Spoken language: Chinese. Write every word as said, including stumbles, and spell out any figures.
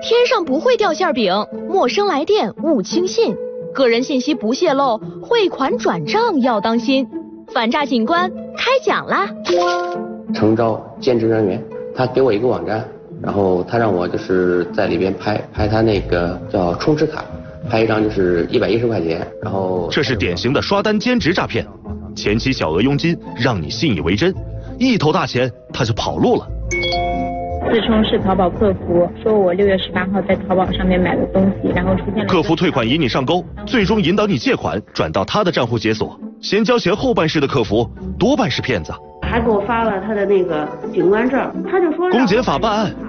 天上不会掉馅饼，陌生来电勿轻信，个人信息不泄露，汇款转账要当心。反诈警官开讲啦！ 诚招兼职人员，他给我一个网站，然后他让我就是在里边拍拍他那个叫充值卡，拍一张就是一百一十块钱，然后这是典型的刷单兼职诈骗，前期小额佣金让你信以为真，一头大钱他就跑路了。 自称是淘宝客服，说我六月十八号在淘宝上面买了东西，然后出现了客服退款引你上钩，最终引导你借款转到他的账户解锁，先交钱后办事的客服多半是骗子。 还给我发了他的那个警官证，他就说公检法办案，